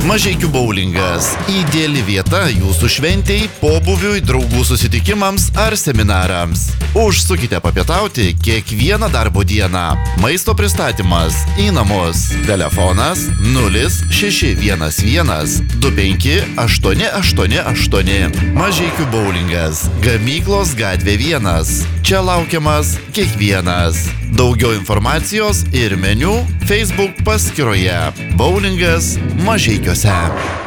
Mažeikių boulingas – ideali vieta jūsų šventei, pobūviui, draugų susitikimams ar seminarams. Užsukite papietauti kiekvieną darbo dieną. Maisto pristatymas į namus. Telefonas 0611 25 888. Mažeikių boulingas – Gamyklos gatvė 1. Čia laukiamas kiekvienas. Daugiau informacijos ir meniu Facebook paskyroje. Boulingas Mažeikiuose.